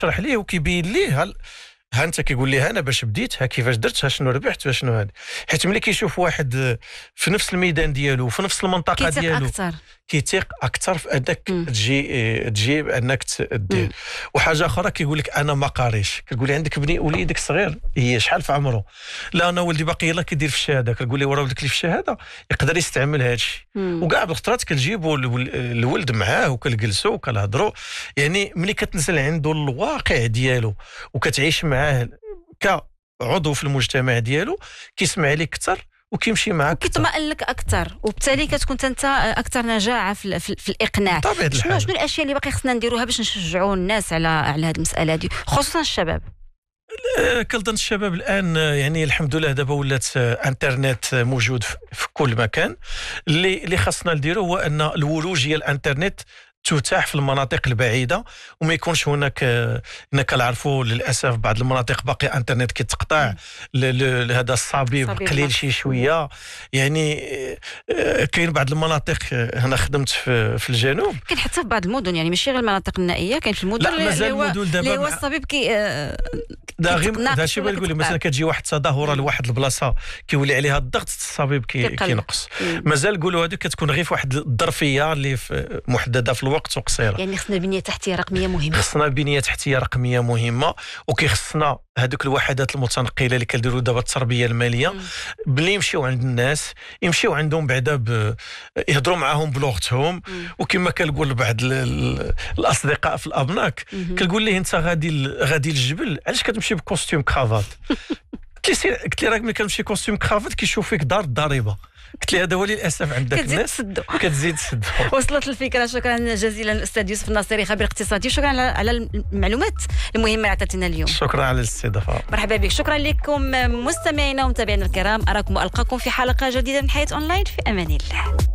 كيشرح ليه وكيبين ليه ها انت كيقول لي انا باش بديت ها كيفاش درت ها شنو ربحت ها شنو هذا. حيت ملي كيشوف واحد في نفس الميدان ديالو في نفس المنطقه ديالو كيتيق اكثر في انك تجي بانك دير. وحاجه اخرى كيقول لك انا ما قاريش، كتقول لي عندك وليدك صغير هي شحال في عمره؟ لا انا ولدي باقي يلاه كيدير في الشهاده. كتقول لي وراه ولدك اللي في الشهاده يقدر يستعمل هذا الشيء. وكاع بالخطرات كنجيبوا الولد معاه وكنجلسوا وكنهضروا. يعني ملي كتنزل عنده الواقع ديالو وكتعيش معاه كعضو في المجتمع ديالو كيسمع لك اكثر وكيمشي معاك وكيطمئن لك اكثر، وبالتالي كتكون انت اكثر نجاعه في الاقناع. شنو الاشياء اللي باقي خصنا نديروها باش نشجعوا الناس على هذه المساله دي، خصوصا الشباب؟ كنظن الشباب الان يعني الحمد لله دابا ولات انترنت موجود في كل مكان. اللي خصنا نديرو هو ان الولوج ديال الانترنت تتاح في المناطق البعيده وما يكونش هناك كنعرفوا للاسف بعض المناطق باقي انترنت كيتقطع هذا الصبيب قليل شي شويه. يعني كاين بعض المناطق انا خدمت في الجنوب، كاين حتى في بعض المدن، يعني ماشي غير المناطق النائيه، كاين في المدن اللي هو الصبيب هذا الشيء بغيت نقول لك. مثلا كتجي واحد التظاهره لواحد البلاصه كيولي عليها الضغط الصبيب كينقص. مازال نقولوا هذه كتكون غير في واحد الظرفيه اللي محدده في الوقت وقصيره. يعني خصنا بنيه تحتيه رقميه مهمه، خصنا بنيه تحتيه رقميه مهمه، وكيخصنا هذوك الوحدات المتنقله اللي كيديروا دابا التربيه الماليه بلي يمشيو عند الناس، يمشيو عندهم بعدا يهضروا معاهم بلغتهم. وكما كنقول لبعض الاصدقاء في الابناك كنقول ليه انت غادي للجبل علاش كتمشي بكوستيم كرافات؟ قلت لي راك ملي كتمشي كوستيم كرافات كيشوف فيك دار الضريبه. قلت لي هذا هو للاسف عندك الناس كتزيد تسدو. وصلت الفكره. شكرا جزيلا الاستاذ يوسف الناصري خبير اقتصادي، شكرا على المعلومات المهمه اللي عطيتينا اليوم. شكرا على الاستضافه. مرحبا بك. شكرا لكم مستمعينا ومتابعينا الكرام، اراكم والقاكم في حلقه جديده من حياه اونلاين. في امان الله.